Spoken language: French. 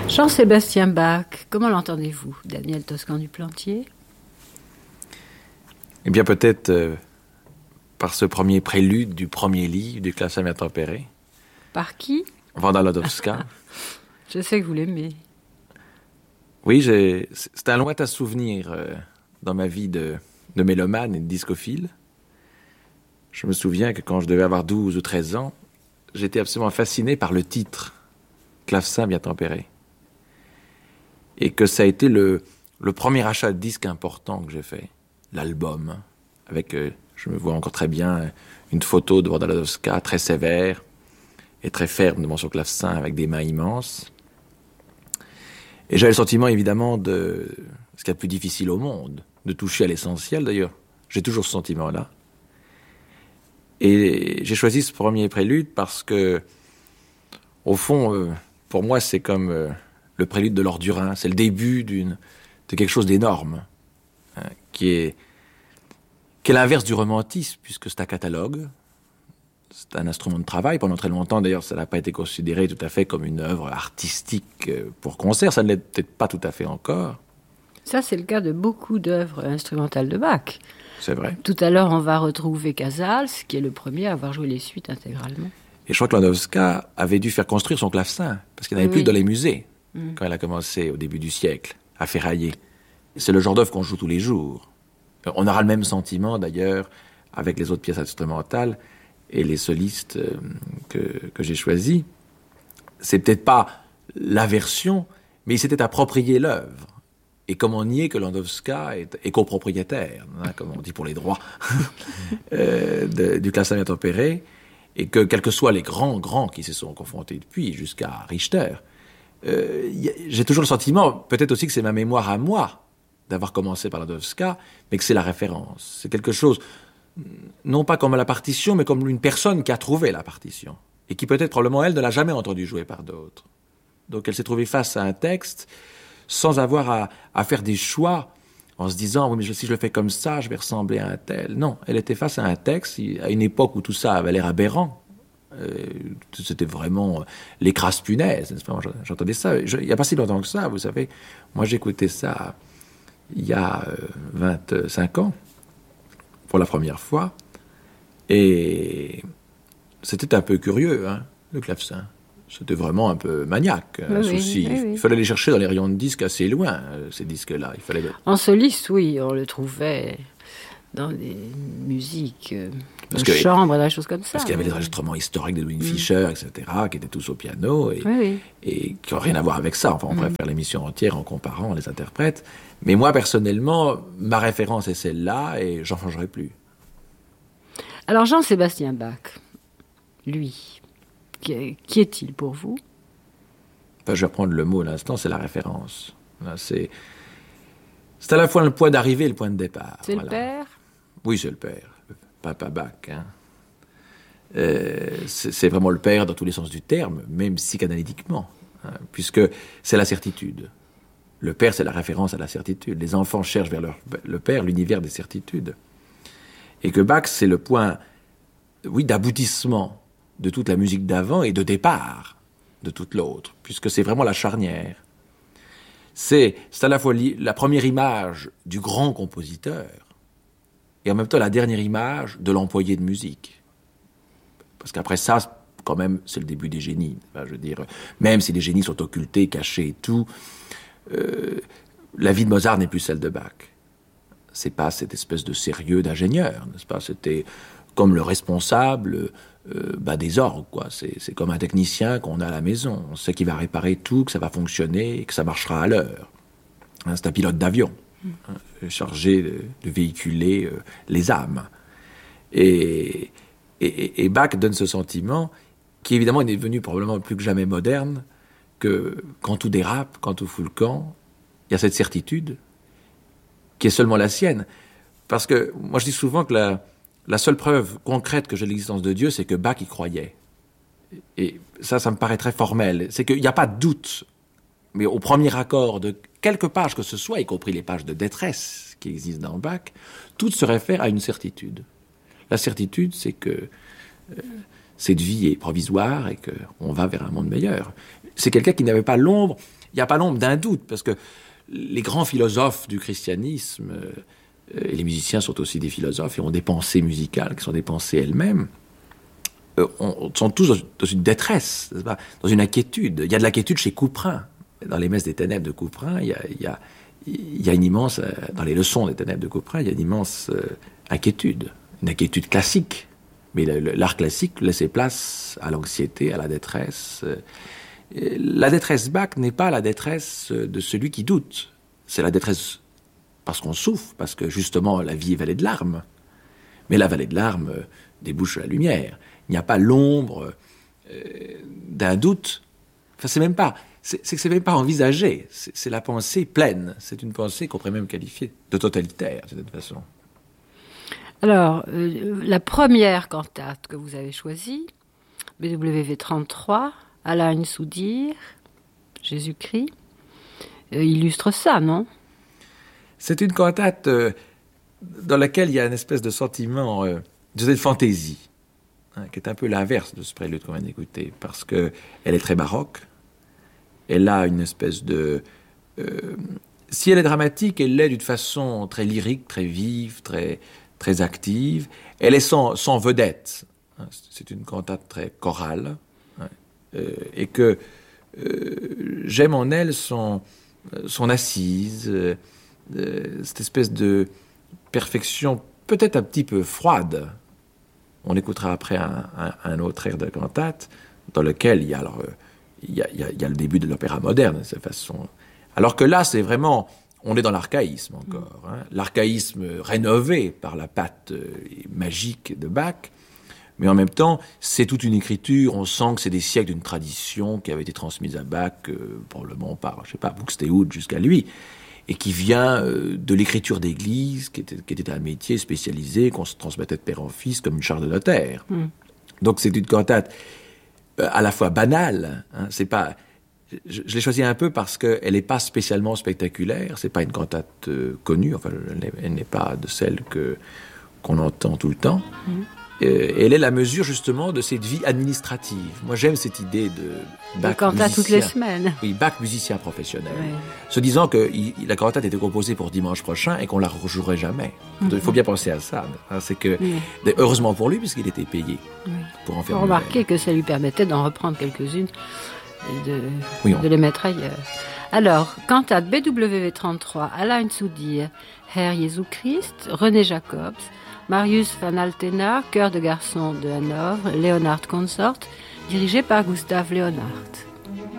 Jean-Sébastien Bach, comment l'entendez-vous, Daniel Toscan du Plantier? Eh bien, peut-être par ce premier prélude du premier livre du Clavecin bien tempéré. Par qui? Wanda Ladowska. Je sais que vous l'aimez. Oui, c'est un lointain souvenir dans ma vie de mélomane et de discophile. Je me souviens que quand je devais avoir 12 ou 13 ans, j'étais absolument fasciné par le titre « Clavecin bien tempéré ». Et que ça a été le premier achat de disque important que j'ai fait. L'album, avec, je me vois encore très bien, une photo de Wanda Ladowska, très sévère et très ferme devant son clavecin, avec des mains immenses. Et j'avais le sentiment, évidemment, de ce qu'il y a de plus difficile au monde, de toucher à l'essentiel, d'ailleurs. J'ai toujours ce sentiment-là. Et j'ai choisi ce premier prélude parce que, au fond, pour moi, c'est comme le prélude de l'Or du Rhin. C'est le début de quelque chose d'énorme, hein, qui est l'inverse du romantisme, puisque c'est un catalogue, c'est un instrument de travail. Pendant très longtemps, d'ailleurs, ça n'a pas été considéré tout à fait comme une œuvre artistique pour concert. Ça ne l'est peut-être pas tout à fait encore. Ça, c'est le cas de beaucoup d'œuvres instrumentales de Bach. C'est vrai. Tout à l'heure, on va retrouver Casals, qui est le premier à avoir joué les suites intégralement. Et je crois que Ladowska avait dû faire construire son clavecin, parce qu'il n'y en avait plus dans les musées, quand elle a commencé au début du siècle, à ferrailler. C'est le genre d'œuvre qu'on joue tous les jours. On aura le même sentiment, d'ailleurs, avec les autres pièces instrumentales et les solistes que j'ai choisis. C'est peut-être pas la version, mais il s'était approprié l'œuvre. Et comment nier que Ladowska est copropriétaire, hein, comme on dit pour les droits, du Clavecin bien tempéré, et que, quels que soient les grands qui se sont confrontés depuis, jusqu'à Richter, j'ai toujours le sentiment, peut-être aussi que c'est ma mémoire à moi, d'avoir commencé par Ladowska, mais que c'est la référence. C'est quelque chose, non pas comme la partition, mais comme une personne qui a trouvé la partition, et qui peut-être, probablement, elle, ne l'a jamais entendue jouer par d'autres. Donc elle s'est trouvée face à un texte, sans avoir à faire des choix, en se disant, oui, mais si je le fais comme ça, je vais ressembler à un tel. Non, elle était face à un texte, à une époque où tout ça avait l'air aberrant. C'était vraiment les crasses punaises, n'est-ce pas? J'entendais ça. Il n'y a pas si longtemps que ça, vous savez. Moi, j'écoutais ça il y a 25 ans, pour la première fois. Et c'était un peu curieux, hein, le clavecin. C'était vraiment un peu maniaque, un souci. Oui. Il fallait les chercher dans les rayons de disques assez loin, ces disques-là. Il fallait... En soliste, oui, on le trouvait dans des musiques de chambre, des choses comme ça. Parce qu'il y avait des enregistrements historiques de Louis Fischer, etc., qui étaient tous au piano, et qui n'ont rien à voir avec ça. Enfin, on pourrait faire l'émission entière en comparant les interprètes. Mais moi, personnellement, ma référence est celle-là, et j'en changerai plus. Alors, Jean-Sébastien Bach, lui... Qui est-il pour vous? Enfin, je vais reprendre le mot à l'instant, c'est la référence. Là, c'est à la fois le point d'arrivée et le point de départ. C'est le père? Oui, c'est le père. Papa Bach. Hein. C'est vraiment le père dans tous les sens du terme, même psychanalytiquement, hein, puisque c'est la certitude. Le père, c'est la référence à la certitude. Les enfants cherchent vers le père l'univers des certitudes. Et que Bach, c'est le point, oui, d'aboutissement de toute la musique d'avant et de départ de toute l'autre, puisque c'est vraiment la charnière. C'est à la fois la première image du grand compositeur et en même temps la dernière image de l'employé de musique. Parce qu'après ça, quand même, c'est le début des génies. Enfin, je veux dire, même si les génies sont occultés, cachés et tout, la vie de Mozart n'est plus celle de Bach. C'est pas cette espèce de sérieux d'ingénieur, n'est-ce pas? C'était comme le responsable des orgues, quoi. C'est comme un technicien qu'on a à la maison. On sait qu'il va réparer tout, que ça va fonctionner et que ça marchera à l'heure. Hein, c'est un pilote d'avion, chargé de véhiculer les âmes. Et Bach donne ce sentiment qui, évidemment, est devenu probablement plus que jamais moderne, que quand tout dérape, quand tout fout le camp, il y a cette certitude qui est seulement la sienne. Parce que moi, je dis souvent que la seule preuve concrète que j'ai de l'existence de Dieu, c'est que Bach y croyait. Et ça me paraît très formel. C'est qu'il n'y a pas de doute. Mais au premier accord de quelques pages que ce soit, y compris les pages de détresse qui existent dans Bach, tout se réfère à une certitude. La certitude, c'est que cette vie est provisoire et qu'on va vers un monde meilleur. C'est quelqu'un qui n'avait pas l'ombre. n'y a pas l'ombre d'un doute, parce que les grands philosophes du christianisme, et les musiciens sont aussi des philosophes, et ont des pensées musicales qui sont des pensées elles-mêmes, sont tous dans une détresse, n'est-ce pas, dans une inquiétude. Il y a de l'inquiétude chez Couperin. Dans les messes des ténèbres de Couperin, il y a une immense, dans les leçons des ténèbres de Couperin, il y a une immense inquiétude, une inquiétude classique. Mais l'art classique laissait place à l'anxiété, à la détresse. La détresse Bach n'est pas la détresse de celui qui doute. C'est la détresse parce qu'on souffre, parce que justement la vie est vallée de larmes. Mais la vallée de larmes débouche à la lumière. Il n'y a pas l'ombre d'un doute. Enfin, c'est que c'est même pas envisagé. C'est la pensée pleine. C'est une pensée qu'on pourrait même qualifier de totalitaire, de cette façon. Alors, la première cantate que vous avez choisie, BWV 33, Allein zu dir, Jésus-Christ, illustre ça, non? C'est une cantate dans laquelle il y a une espèce de sentiment de fantaisie, qui est un peu l'inverse de ce prélude qu'on vient d'écouter, parce qu'elle est très baroque. Elle a une espèce de... si elle est dramatique, elle l'est d'une façon très lyrique, très vive, très active. Elle est sans vedette. C'est une cantate très chorale. Et que j'aime en elle son assise, cette espèce de perfection peut-être un petit peu froide. On écoutera après un autre air de cantate dans lequel il y a le début de l'opéra moderne de cette façon. Alors que là, c'est vraiment... On est dans l'archaïsme encore. L'archaïsme rénové par la patte magique de Bach. Mais en même temps, c'est toute une écriture. On sent que c'est des siècles d'une tradition qui avait été transmise à Bach, probablement par, je sais pas, Buxtehude jusqu'à lui, et qui vient de l'écriture d'église, qui était un métier spécialisé, qu'on se transmettait de père en fils, comme une charge de notaire. Donc c'est une cantate à la fois banale. C'est pas... Je l'ai choisie un peu parce qu'elle n'est pas spécialement spectaculaire. C'est pas une cantate connue. Enfin, elle n'est pas de celle qu'on entend tout le temps. Elle est la mesure justement de cette vie administrative. Moi, j'aime cette idée de Bach cantate toutes les semaines. Oui, Bach musicien professionnel. Se disant que la cantate était composée pour dimanche prochain et qu'on la rejouerait jamais. Il faut bien penser à ça. C'est que, heureusement pour lui, puisqu'il était payé pour en faire. Il faut remarquer que ça lui permettait d'en reprendre quelques-unes et de les mettre ailleurs. Alors, cantate BWV 33, Allein zu dir, Herr Jesu Christ, René Jacobs, Marius van Altena, chœur de garçons de Hanovre, Leonard Consort, dirigé par Gustav Leonhardt.